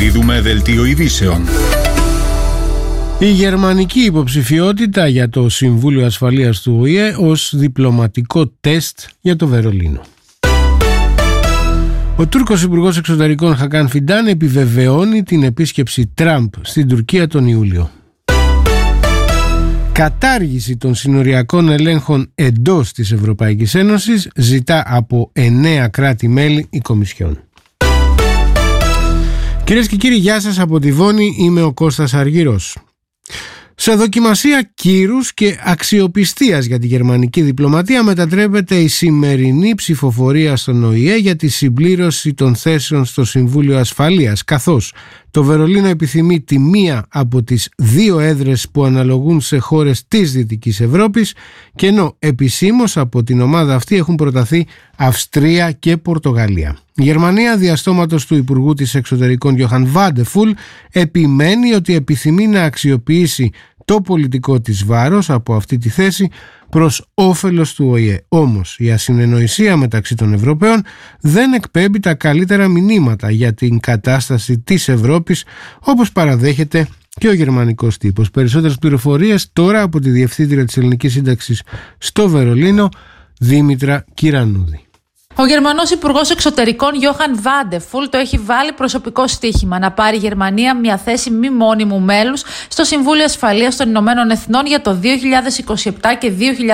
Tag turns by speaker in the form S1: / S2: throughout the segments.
S1: Μεταδίδουμε δελτίο ειδήσεων.
S2: Η γερμανική υποψηφιότητα για το Συμβούλιο Ασφαλείας του ΟΗΕ ως διπλωματικό τεστ για το Βερολίνο. Ο Τούρκος Υπουργός Εξωτερικών Χακάν Φιντάν επιβεβαιώνει την επίσκεψη Τραμπ στην Τουρκία τον Ιούλιο. Κατάργηση των συνοριακών ελέγχων εντός της Ευρωπαϊκής Ένωσης ζητά από 9 κράτη-μέλη η Κομισιόν. Κυρίες και κύριοι, γεια σας από τη Βόνη, είμαι ο Κώστας Αργυρός. Σε δοκιμασία κύρους και αξιοπιστίας για τη γερμανική διπλωματία μετατρέπεται η σημερινή ψηφοφορία στον ΟΗΕ για τη συμπλήρωση των θέσεων στο Συμβούλιο Ασφαλείας, καθώς το Βερολίνο επιθυμεί τη μία από τις 2 έδρες που αναλογούν σε χώρες της Δυτικής Ευρώπης, και ενώ επισήμως από την ομάδα αυτή έχουν προταθεί Αυστρία και Πορτογαλία. Η Γερμανία, διαστόματος του Υπουργού της Εξωτερικών Γιόχαν Βάντεφουλ, επιμένει ότι επιθυμεί να αξιοποιήσει το πολιτικό της βάρος από αυτή τη θέση προς όφελος του ΟΗΕ. Όμως η ασυνεννοησία μεταξύ των Ευρωπαίων δεν εκπέμπει τα καλύτερα μηνύματα για την κατάσταση της Ευρώπης, όπως παραδέχεται και ο γερμανικός τύπος. Περισσότερες πληροφορίες τώρα από τη Διευθύντρια της Ελληνικής Σύνταξης στο Βερολίνο, Δήμητρα Κυρανούδη.
S3: Ο Γερμανός Υπουργός Εξωτερικών Γιόχαν Βάντεφουλ το έχει βάλει προσωπικό στοίχημα να πάρει η Γερμανία μια θέση μη μόνιμου μέλους στο Συμβούλιο Ασφαλείας των Ηνωμένων Εθνών για το 2027 και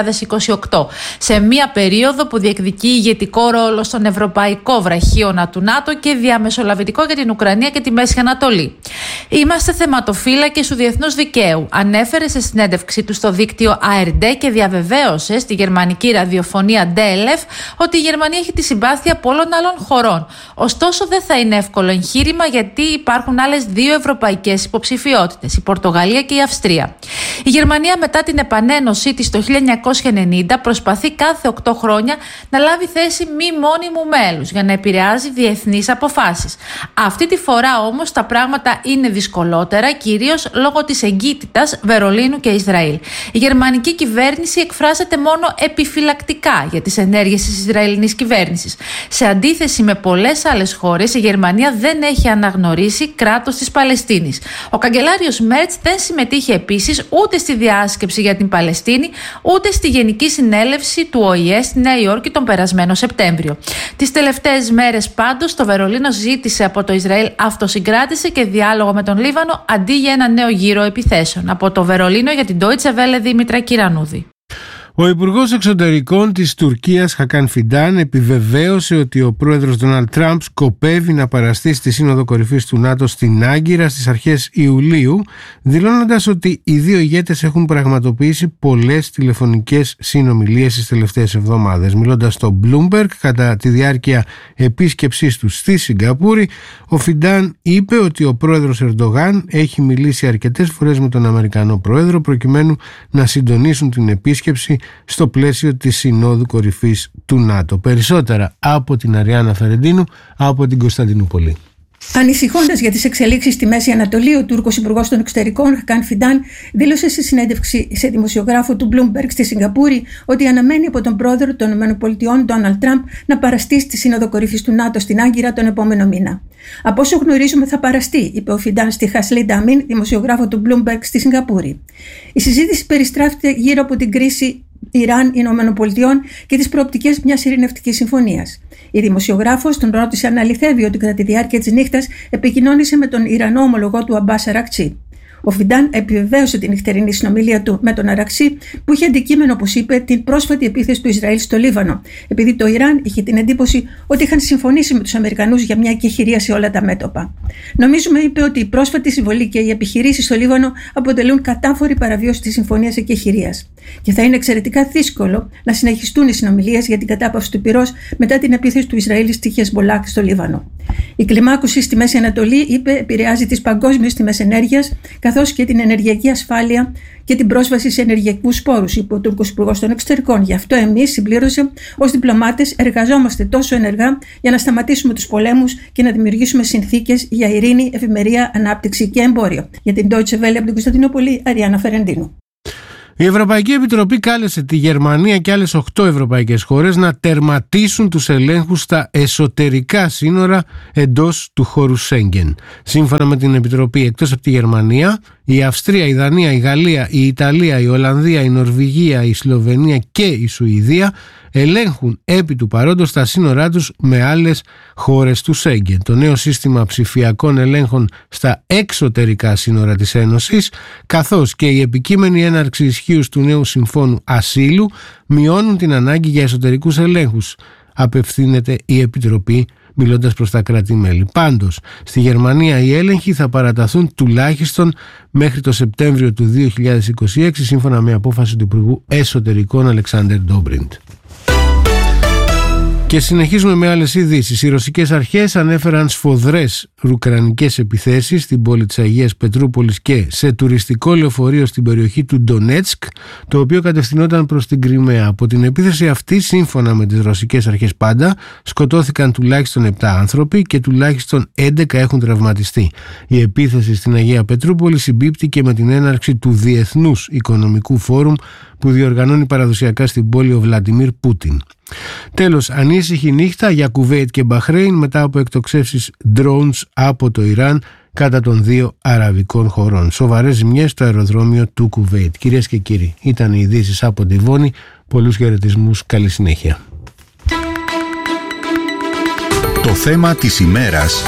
S3: 2028, σε μια περίοδο που διεκδικεί ηγετικό ρόλο στον ευρωπαϊκό βραχίωνα του ΝΑΤΟ και διαμεσολαβητικό για την Ουκρανία και τη Μέση Ανατολή. Είμαστε θεματοφύλακες του διεθνούς δικαίου, ανέφερε σε συνέντευξή του στο δίκτυο ARD και διαβεβαίωσε στη γερμανική ραδιοφωνία DLF ότι η Γερμανία έχει τη συμπάθεια πολλών άλλων χωρών. Ωστόσο, δεν θα είναι εύκολο εγχείρημα, γιατί υπάρχουν άλλες 2 ευρωπαϊκές υποψηφιότητες, η Πορτογαλία και η Αυστρία. Η Γερμανία, μετά την επανένωσή της το 1990, προσπαθεί κάθε 8 χρόνια να λάβει θέση μη μόνιμου μέλους για να επηρεάζει διεθνείς αποφάσεις. Αυτή τη φορά όμως τα πράγματα είναι δυσκολότερα, κυρίως λόγω της εγκύτητας Βερολίνου και Ισραήλ. Η γερμανική κυβέρνηση εκφράζεται μόνο επιφυλακτικά για τις ενέργειες της Ισραηλινής κυβέρνησης. Σε αντίθεση με πολλές άλλες χώρες, η Γερμανία δεν έχει αναγνωρίσει κράτος της Παλαιστίνης. Ο καγκελάριος Μέρτς δεν συμμετείχε επίσης ούτε στη διάσκεψη για την Παλαιστίνη, ούτε στη Γενική Συνέλευση του ΟΗΕ στη Νέα Υόρκη τον περασμένο Σεπτέμβριο. Τις τελευταίες μέρες πάντως το Βερολίνο ζήτησε από το Ισραήλ αυτοσυγκράτηση και διάλογο με τον Λίβανο αντί για ένα νέο γύρο επιθέσεων. Από το Βερολίνο για την Deutsche Welle, Δήμητρα Κυρανούδη.
S2: Ο Υπουργός Εξωτερικών της Τουρκίας Χακάν Φιντάν επιβεβαίωσε ότι ο πρόεδρος Ντόναλντ Τραμπ σκοπεύει να παραστεί στη Σύνοδο Κορυφής του ΝΑΤΟ στην Άγκυρα στις αρχές Ιουλίου, δηλώνοντας ότι οι 2 ηγέτες έχουν πραγματοποιήσει πολλές τηλεφωνικές συνομιλίες τις τελευταίες εβδομάδες. Μιλώντας στο Bloomberg κατά τη διάρκεια επίσκεψής του στη Σιγκαπούρη, ο Φιντάν είπε ότι ο πρόεδρος Ερντογάν έχει μιλήσει αρκετές φορές με τον Αμερικανό πρόεδρο προκειμένου να συντονίσουν την επίσκεψη στο πλαίσιο της Συνόδου Κορυφής του ΝΑΤΟ. Περισσότερα από την Αριάννα Φερεντίνου από την Κωνσταντινούπολη.
S4: Ανησυχώντας για τις εξελίξεις στη Μέση Ανατολή, ο Τούρκος Υπουργός των Εξωτερικών Χακάν Φιντάν δήλωσε σε συνέντευξη σε δημοσιογράφο του Bloomberg στη Σιγκαπούρη ότι αναμένει από τον πρόεδρο των ΗΠΑ, Ντόναλντ Τραμπ, να παραστεί στη Σύνοδο Κορυφής του ΝΑΤΟ στην Άγκυρα τον επόμενο μήνα. Από όσο γνωρίζουμε, θα παραστεί, είπε ο Φιντάν στη Χασλίντα Αμίν, δημοσιογράφο του Bloomberg στη Σιγκαπούρη. Η συζήτηση περιστράφηκε γύρω από την κρίση Ιράν-ΗΠΑ και τις προοπτικές μιας ειρηνευτικής συμφωνίας. Η δημοσιογράφος τον ρώτησε αν αληθεύει ότι κατά τη διάρκεια της νύχτας επικοινώνησε με τον Ιρανό ομολογό του Αμπάς Αρακτσί. Ο Φιντάν επιβεβαίωσε την νυχτερινή συνομιλία του με τον Αρακτσί, που είχε αντικείμενο, όπως είπε, την πρόσφατη επίθεση του Ισραήλ στο Λίβανο, επειδή το Ιράν είχε την εντύπωση ότι είχαν συμφωνήσει με τους Αμερικανούς για μια εκεχηρία σε όλα τα μέτωπα. Νομίζουμε, είπε, ότι η πρόσφατη συμβολή και οι επιχειρήσεις στο Λίβανο αποτελούν κατάφορη παραβίαση της συμφωνίας εκεχηρίας. Και θα είναι εξαιρετικά δύσκολο να συνεχιστούν οι συνομιλίες για την κατάπαυση του πυρός μετά την επίθεση του Ισραήλ στη Χεσμολάχ στο Λίβανο. Η κλιμάκωση στη Μέση Ανατολή, είπε, επηρεάζει τις παγκόσμιες τιμές ενέργειας, καθώς και την ενεργειακή ασφάλεια και την πρόσβαση σε ενεργειακούς πόρους, είπε ο Τούρκος Υπουργός των Εξωτερικών. Γι' αυτό εμείς, συμπλήρωσε, ως διπλωμάτες εργαζόμαστε τόσο ενεργά για να σταματήσουμε τους πολέμους και να δημιουργήσουμε συνθήκες για ειρήνη, ευημερία, ανάπτυξη και εμπόριο. Για την Deutsche Welle από την Κωνσταντινούπολη, Αριάννα Φερεντίνου.
S2: Η Ευρωπαϊκή Επιτροπή κάλεσε τη Γερμανία και άλλες 8 ευρωπαϊκές χώρες να τερματίσουν τους ελέγχους στα εσωτερικά σύνορα εντός του χώρου Σέγγεν. Σύμφωνα με την Επιτροπή, εκτός από τη Γερμανία, η Αυστρία, η Δανία, η Γαλλία, η Ιταλία, η Ολλανδία, η Νορβηγία, η Σλοβενία και η Σουηδία ελέγχουν επί του παρόντος τα σύνορά τους με άλλες χώρες του Σέγγεν. Το νέο σύστημα ψηφιακών ελέγχων στα εξωτερικά σύνορα της Ένωσης, καθώς και η επικείμενη έναρξη ισχύους του νέου συμφώνου ασύλου, μειώνουν την ανάγκη για εσωτερικούς ελέγχους, απευθύνεται η Επιτροπή μιλώντας προς τα κράτη-μέλη. Πάντως, στη Γερμανία οι έλεγχοι θα παραταθούν τουλάχιστον μέχρι το Σεπτέμβριο του 2026, σύμφωνα με απόφαση του Υπουργού Εσωτερικών Αλεξάντερ Ντόμπριντ. Και συνεχίζουμε με άλλες ειδήσεις. Οι ρωσικές αρχές ανέφεραν σφοδρές ουκρανικές επιθέσεις στην πόλη της Αγίας Πετρούπολης και σε τουριστικό λεωφορείο στην περιοχή του Ντονέτσκ, το οποίο κατευθυνόταν προς την Κριμαία. Από την επίθεση αυτή, σύμφωνα με τις ρωσικές αρχές πάντα, σκοτώθηκαν τουλάχιστον 7 άνθρωποι και τουλάχιστον 11 έχουν τραυματιστεί. Η επίθεση στην Αγία Πετρούπολη συμπίπτει και με την έναρξη του Διεθνούς Οικονομικού Φόρουμ που διοργανώνει παραδοσιακά στην πόλη ο Βλαντιμίρ Πούτιν. Τέλος, ανήσυχη νύχτα για Κουβέιτ και Μπαχρέιν μετά από εκτοξεύσεις drones από το Ιράν κατά των δύο αραβικών χωρών. Σοβαρές ζημιές στο αεροδρόμιο του Κουβέιτ. Κυρίες και κύριοι, ήταν οι ειδήσεις από τη Βόνη. Πολλούς χαιρετισμούς, καλή συνέχεια.
S1: Το θέμα της ημέρας.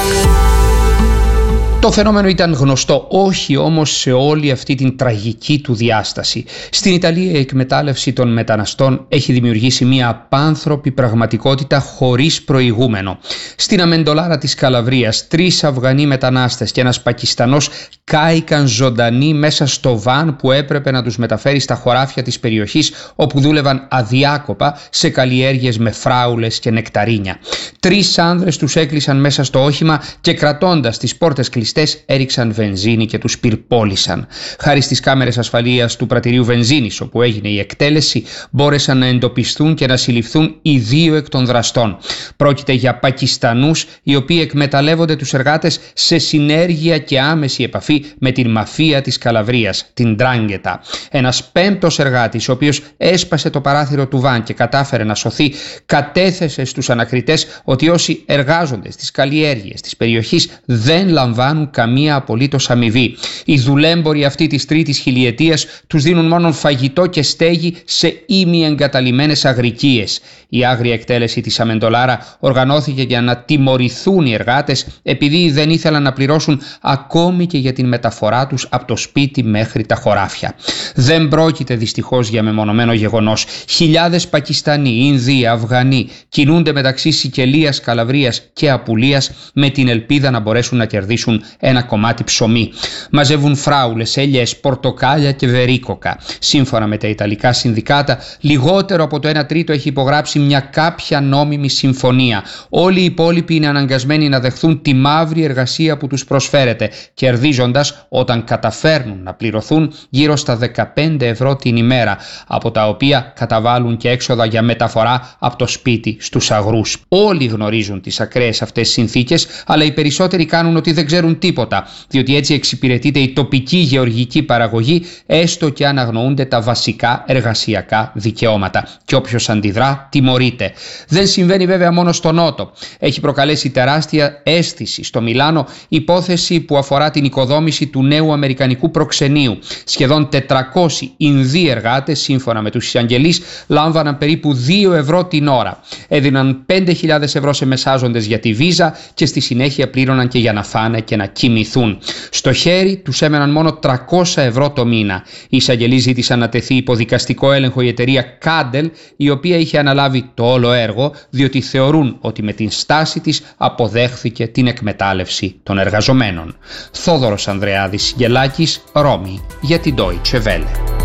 S5: Το φαινόμενο ήταν γνωστό, όχι όμως σε όλη αυτή την τραγική του διάσταση. Στην Ιταλία η εκμετάλλευση των μεταναστών έχει δημιουργήσει μια απάνθρωπη πραγματικότητα χωρίς προηγούμενο. Στην Αμεντολάρα της Καλαβρίας 3 Αφγανοί μετανάστες και ένας Πακιστανός κάηκαν ζωντανοί μέσα στο βαν που έπρεπε να τους μεταφέρει στα χωράφια της περιοχής, όπου δούλευαν αδιάκοπα σε καλλιέργειες με φράουλες και νεκταρίνια. 3 άνδρες τους έκλεισαν μέσα στο όχημα και κρατώντας τις πόρτες κλειστές έριξαν βενζίνη και τους πυρπόλησαν. Χάρη στις κάμερες ασφαλείας του πρατηρίου βενζίνης όπου έγινε η εκτέλεση, μπόρεσαν να εντοπιστούν και να συλληφθούν οι 2 εκ των δραστών. Πρόκειται για Πακιστανούς, οι οποίοι εκμεταλλεύονται τους εργάτες σε συνέργεια και άμεση επαφή με την μαφία της Καλαβρίας, την Ντράγκετα. Ένας 5ος εργάτης, ο οποίος έσπασε το παράθυρο του βαν και κατάφερε να σωθεί, κατέθεσε στους ανακριτές ότι όσοι εργάζονται στις καλλιέργειες της περιοχής δεν λαμβάνουν καμία απολύτως αμοιβή. Οι δουλέμποροι αυτή της 3ης χιλιετίας τους δίνουν μόνο φαγητό και στέγη σε ημιεγκαταλειμμένες αγρικίες. Η άγρια εκτέλεση της Αμεντολάρα οργανώθηκε για να τιμωρηθούν οι εργάτες επειδή δεν ήθελαν να πληρώσουν ακόμη και για την μεταφορά τους από το σπίτι μέχρι τα χωράφια. Δεν πρόκειται δυστυχώς για μεμονωμένο γεγονός. Χιλιάδες Πακιστανοί, Ινδοί, Αφγανοί κινούνται μεταξύ Σικελίας, Καλαβρίας και Απουλίας με την ελπίδα να μπορέσουν να κερδίσουν ένα κομμάτι ψωμί. Μαζεύουν φράουλες, ελιές, πορτοκάλια και βερίκοκα. Σύμφωνα με τα Ιταλικά συνδικάτα, λιγότερο από το 1/3 έχει υπογράψει μια κάποια νόμιμη συμφωνία. Όλοι οι υπόλοιποι είναι αναγκασμένοι να δεχθούν τη μαύρη εργασία που τους προσφέρεται, κερδίζοντας, όταν καταφέρνουν να πληρωθούν, γύρω στα 15 ευρώ την ημέρα, από τα οποία καταβάλουν και έξοδα για μεταφορά από το σπίτι στους αγρούς. Όλοι γνωρίζουν τις ακραίες αυτές συνθήκες, αλλά οι περισσότεροι κάνουν ότι δεν ξέρουν τίποτα, διότι έτσι εξυπηρετείται η τοπική γεωργική παραγωγή, έστω και αν αγνοούνται τα βασικά εργασιακά δικαιώματα. Και όποιος αντιδρά, τιμωρείται. Δεν συμβαίνει βέβαια μόνο στο Νότο. Έχει προκαλέσει τεράστια αίσθηση στο Μιλάνο υπόθεση που αφορά την οικοδόμηση του νέου αμερικανικού προξενείου. Σχεδόν 400 Ινδοί εργάτες, σύμφωνα με τους εισαγγελείς, λάμβαναν περίπου 2 ευρώ την ώρα. Έδιναν 5.000 ευρώ σε μεσάζοντες για τη βίζα και στη συνέχεια πλήρωναν και για να φάνε και να κοιμηθούν. Στο χέρι τους έμεναν μόνο 300 ευρώ το μήνα. Οι εισαγγελείς ζήτησαν να τεθεί υπό δικαστικό έλεγχο η εταιρεία Κάντελ, η οποία είχε αναλάβει το όλο έργο, διότι θεωρούν ότι με την στάση της αποδέχθηκε την εκμετάλλευση των εργαζομένων. Θόδωρος Ανδρεάδης Γελάκης, Ρώμη, για την Deutsche Welle.